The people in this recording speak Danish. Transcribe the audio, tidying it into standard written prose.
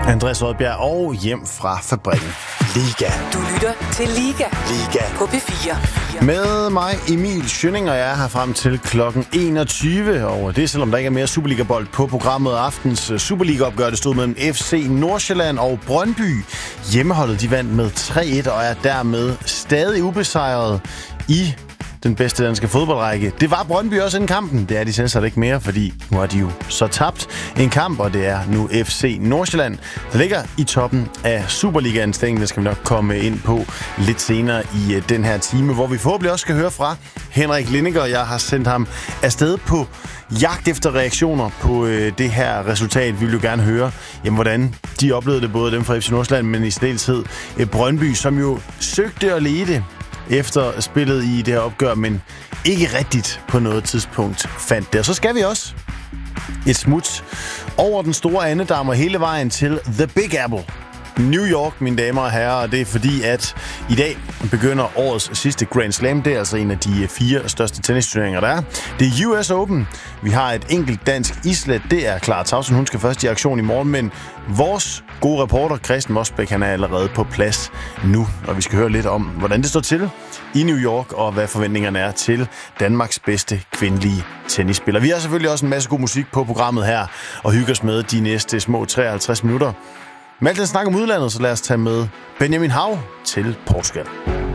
Andreas Oddbjerg og hjem fra fabrikken. Liga. Du lytter til Liga på P4. Med mig, Emil Schønning, og jeg er her frem til klokken 21. Og det er selvom der ikke er mere Superliga-bold på programmet. Aftens Superliga-opgør, det stod mellem FC Nordsjælland og Brøndby. Hjemmeholdet, de vandt med 3-1 og er dermed stadig ubesejret i den bedste danske fodboldrække. Det var Brøndby også inden kampen. Det er de selvsagt ikke mere, fordi nu har de jo så tabt en kamp, og det er nu FC Nordsjælland, der ligger i toppen af Superligaen. Det skal vi nok komme ind på lidt senere i den her time, hvor vi forhåbentlig også skal høre fra Henrik Lindinger. Jeg har sendt ham afsted på jagt efter reaktioner på det her resultat. Vi vil jo gerne høre, hvordan de oplevede det, både dem fra FC Nordsjælland, men i særdeleshed Brøndby, som jo søgte at lede efter spillet i det her opgør, men ikke rigtigt på noget tidspunkt fandt det. Og så skal vi også et smut over den store andedam og hele vejen til The Big Apple. New York, mine damer og herrer, og det er fordi, at i dag begynder årets sidste Grand Slam. Det er altså en af de 4 største tennisturneringer, der er. Det er US Open. Vi har et enkelt dansk islet. Det er Clara Tauson. Hun skal først i aktion i morgen, men vores gode reporter, Christian Mosbæk, han er allerede på plads nu. Og vi skal høre lidt om, hvordan det står til i New York, og hvad forventningerne er til Danmarks bedste kvindelige tennisspiller. Vi har selvfølgelig også en masse god musik på programmet her, og hygger os med de næste små 53 minutter. Med alt den snak om udlandet, så lad os tage med Benjamin Hav til Portugal.